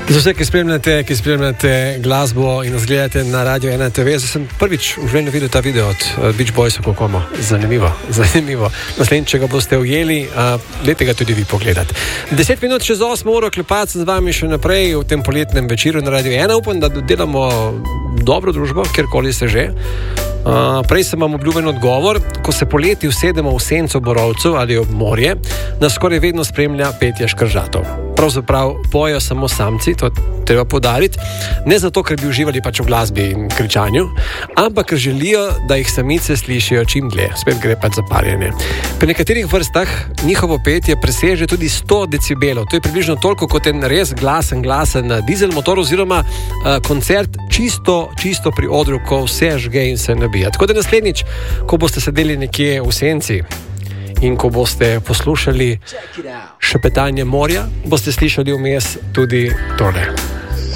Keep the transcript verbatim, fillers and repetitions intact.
Za vse, ki spremljate, ki spremljate glasbo in nas gledate na Radio ena te ve, sem prvič v življenju videl ta video od uh, Beach Boysov Kokomo. Zanimivo, zanimivo. Naslednjič, če ga boste ujeli, uh, dajte ga tudi vi pogledati. Deset minut čez osmo uro klepati z vami še naprej v tem poletnem večeru na Radio ena. Upam, da delamo dobro družbo, kjerkoli se že. Uh, prej sem vam obljuben odgovor. Ko se poleti usedemo v senco borovcev ali ob morje, nas skoraj vedno spremlja petje škržatov. Pravzaprav pojejo samo samci, to treba poudariti, ne zato, ker bi uživali pač v glasbi in kričanju, ampak ker želijo, da jih samice slišijo čim dlje. Spet gre pač za parjenje. Pri nekaterih vrstah njihovo petje preseže tudi sto decibelov. To je približno toliko kot en res glasen, glasen dizel motor oziroma uh, koncert čisto, čisto pri odru, ko vse žge in se nabija. Tako da naslednjič, ko boste sedeli nekje v senci in ko boste poslušali šepetanje morja, boste slišali vmes tudi tole.